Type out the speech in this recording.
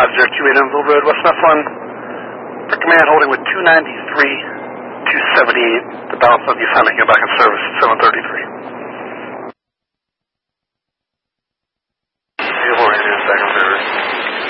Roger, 28 Enfield Road, West Mifflin. For command holding with 293, 278. The balance of the assignment, get back in service at 7:33.